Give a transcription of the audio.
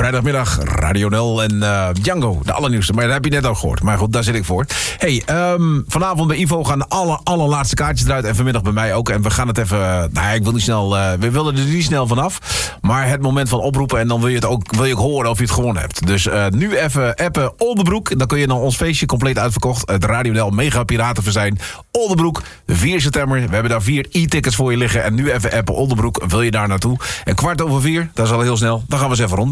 vrijdagmiddag, Radio Nel en Django, de allernieuwste. Maar dat heb je net al gehoord. Maar goed, daar zit ik voor. Hey, vanavond bij Ivo gaan de allerlaatste kaartjes eruit. En vanmiddag bij mij ook. En we gaan het even... ik wil niet snel... we willen er niet snel vanaf. Maar het moment van oproepen. En dan wil je ook horen of je het gewonnen hebt. Dus nu even appen Oldenbroek. Dan kun je naar ons feestje compleet uitverkocht. Het Radio Nel Mega Piratenverzijn. Oldenbroek, 4 september. We hebben daar 4 e-tickets voor je liggen. En nu even appen Oldenbroek. Wil je daar naartoe? En 4:15, dat is al heel snel. Dan gaan we eens even rond.